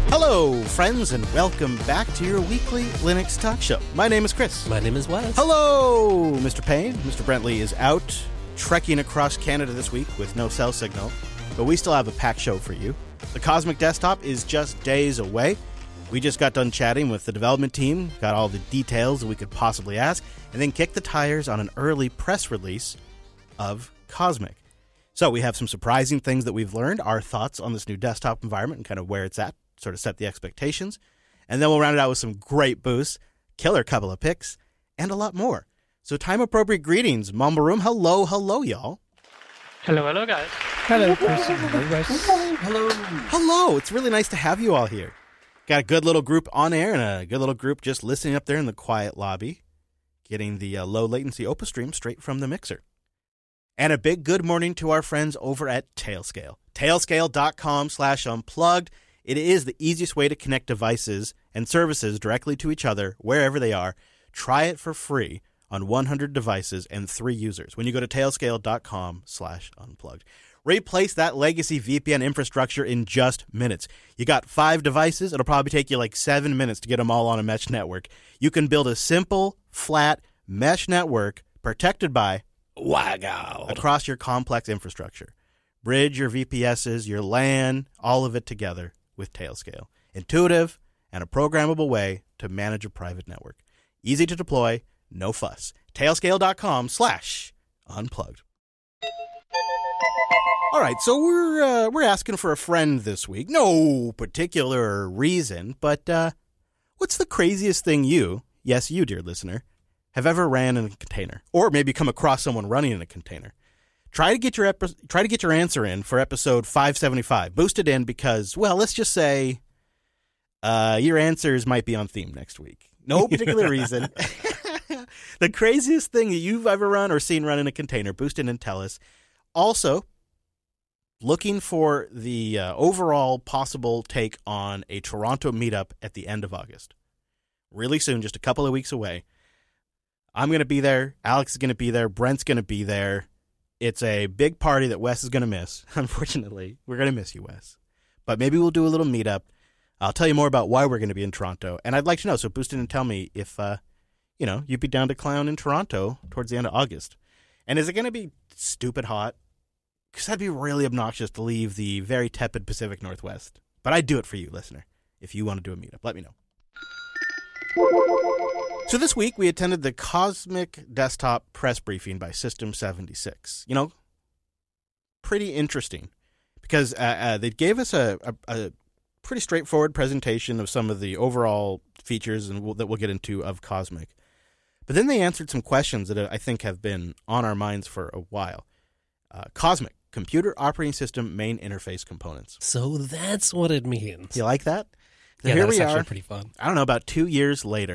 Hello, friends, and welcome back to your weekly Linux talk show. My name is Chris. My name is Wes. Hello, Mr. Payne. Mr. Brentley is out trekking across Canada this week with no cell signal, but we still have a packed show for you. The Cosmic Desktop is just days away. We just got done chatting with the development team, got all the details that we could possibly ask, and then kicked the tires on an early press release of Cosmic. So we have some surprising things that we've learned, our thoughts on this new desktop environment and kind of where it's at, sort of set the expectations. And then we'll round it out with some great boosts, killer couple of picks, and a lot more. So time-appropriate greetings, Mumble Room. Hello, y'all. Hello, guys. Hello, Chris. Hello, Wes. Hello. It's really nice to have you all here. Got a good little group on air and a good little group just listening up there in the quiet lobby, getting the low-latency Opus stream straight from the mixer. And a big good morning to our friends over at Tailscale. Tailscale.com/unplugged. It is the easiest way to connect devices and services directly to each other wherever they are. Try it for free on 100 devices and 3 users when you go to tailscale.com/unplugged. Replace that legacy VPN infrastructure in just minutes. You got 5 devices. It'll probably take you like 7 minutes to get them all on a mesh network. You can build a simple, flat mesh network protected by Wow. across your complex infrastructure. Bridge your VPSs, your LAN, all of it together with Tailscale. Intuitive and a programmable way to manage a private network. Easy to deploy, no fuss. Tailscale.com/unplugged. All right, so we're asking for a friend this week. No particular reason, but what's the craziest thing you, yes, you, dear listener, have ever ran in a container, or maybe come across someone running in a container? Try to get your answer in for episode 575. Boost it in because, well, let's just say your answers might be on theme next week. No particular reason. The craziest thing that you've ever run or seen run in a container, boost it in and tell us. Also, looking for the overall possible take on a Toronto meetup at the end of August. Really soon, just a couple of weeks away. I'm going to be there. Alex is going to be there. Brent's going to be there. It's a big party that Wes is going to miss. Unfortunately, we're going to miss you, Wes. But maybe we'll do a little meetup. I'll tell you more about why we're going to be in Toronto. And I'd like to know, so boost in and tell me if, you'd be down to clown in Toronto towards the end of August. And is it going to be stupid hot? Because that'd be really obnoxious to leave the very tepid Pacific Northwest. But I'd do it for you, listener. If you want to do a meetup, let me know. So this week, we attended the Cosmic Desktop press briefing by System76. Pretty interesting, because they gave us a pretty straightforward presentation of some of the overall features that we'll get into of Cosmic. But then they answered some questions that I think have been on our minds for a while. Cosmic, Computer Operating System Main Interface Components. So that's what it means. You like that? So Yeah, here that's we actually are, pretty fun. I don't know, about 2 years later.